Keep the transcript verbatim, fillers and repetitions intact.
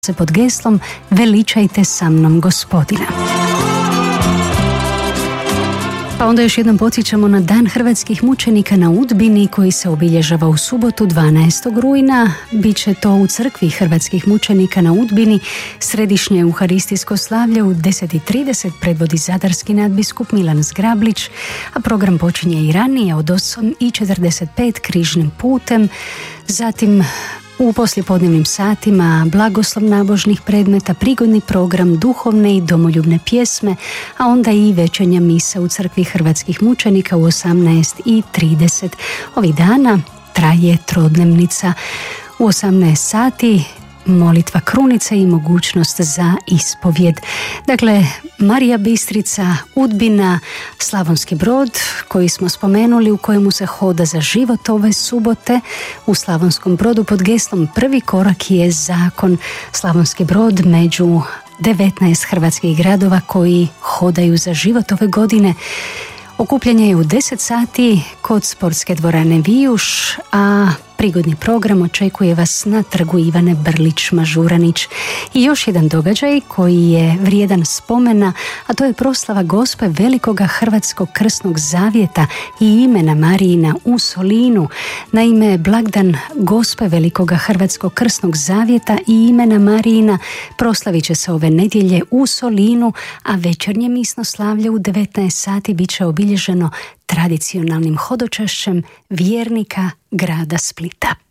se pod geslom Veličajte sa mnom Gospodina. Pa onda još jednom podsjećamo na Dan hrvatskih mučenika na Udbini koji se obilježava u subotu dvanaestog rujna. Biće to u crkvi hrvatskih mučenika na Udbini. Središnje euharistijsko slavlje u deset i trideset predvodi zadarski nadbiskup Milan Zgrablić, a program počinje i ranije od osam i četrdeset pet križnim putem. Zatim u poslijepodnevnim satima blagoslov nabožnih predmeta, prigodni program, duhovne i domoljubne pjesme, a onda i večernja misa u crkvi hrvatskih mučenika u osamnaest i trideset. Ovih dana traje trodnevnica u osamnaest sati, molitva krunice i mogućnost za ispovjed. Dakle, Marija Bistrica, Udbina, Slavonski Brod koji smo spomenuli, u kojemu se hoda za život ove subote. U Slavonskom Brodu pod geslom Prvi korak je zakon. Slavonski Brod među devetnaest hrvatskih gradova koji hodaju za život ove godine. Okupljanje je u deset sati kod sportske dvorane Vijuš, a prigodni program očekuje vas na trgu Ivane Brlić-Mažuranić. I još jedan događaj koji je vrijedan spomena, a to je proslava Gospe Velikoga Hrvatskog krsnog zavjeta i imena Marijina u Solinu. Naime, blagdan Gospe Velikoga Hrvatskog krsnog zavjeta i imena Marijina proslavit će se ove nedjelje u Solinu, a večernje misno slavlje u devetnaest sati bit će obilježeno tradicionalnim hodočašćem vjernika grada Splita.